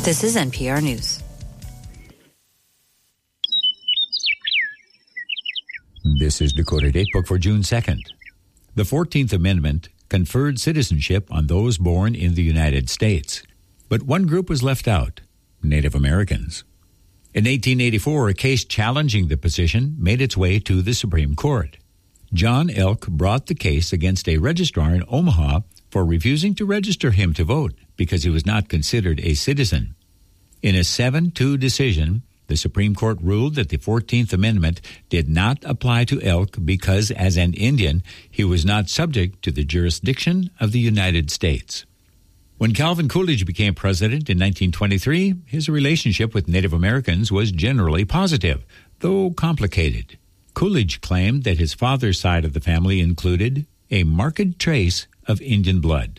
This is NPR News. This is Dakota Datebook for June 2nd. The 14th Amendment conferred citizenship on those born in the United States. But one group was left out, Native Americans. In 1884, a case challenging the position made its way to the Supreme Court. John Elk brought the case against a registrar in Omaha for refusing to register him to vote because he was not considered a citizen. In a 7-2 decision, the Supreme Court ruled that the 14th Amendment did not apply to Elk because, as an Indian, he was not subject to the jurisdiction of the United States. When Calvin Coolidge became president in 1923, his relationship with Native Americans was generally positive, though complicated. Coolidge claimed that his father's side of the family included a marked trace of Indian blood.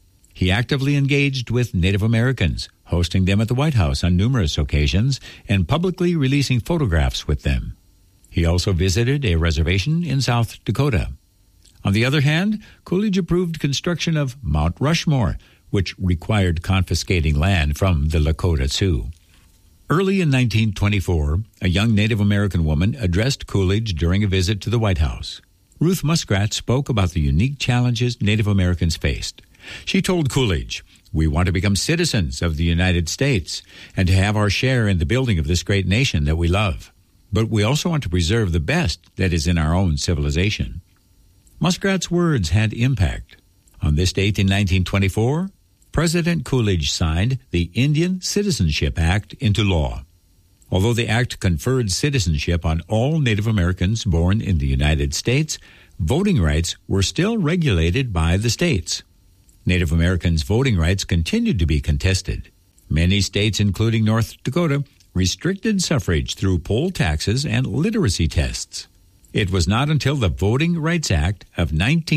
He actively engaged with Native Americans, hosting them at the White House on numerous occasions and publicly releasing photographs with them. He also visited a reservation in South Dakota. On the other hand, Coolidge approved construction of Mount Rushmore, which required confiscating land from the Lakota Sioux. Early in 1924, a young Native American woman addressed Coolidge during a visit to the White House. Ruth Muskrat spoke about the unique challenges Native Americans faced. She told Coolidge, "We want to become citizens of the United States and to have our share in the building of this great nation that we love. But we also want to preserve the best that is in our own civilization." Muskrat's words had impact. On this date in 1924, President Coolidge signed the Indian Citizenship Act into law. Although the act conferred citizenship on all Native Americans born in the United States, voting rights were still regulated by the states. Native Americans' voting rights continued to be contested. Many states, including North Dakota, restricted suffrage through poll taxes and literacy tests. It was not until the Voting Rights Act of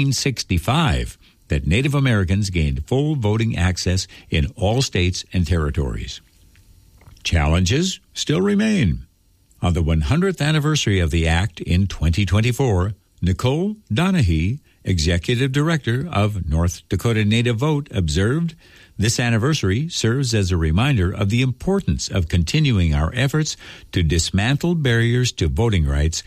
1965 that Native Americans gained full voting access in all states and territories. Challenges still remain. On the 100th anniversary of the Act in 2024, Nicole Donahue, Executive Director of North Dakota Native Vote, observed, "This anniversary serves as a reminder of the importance of continuing our efforts to dismantle barriers to voting rights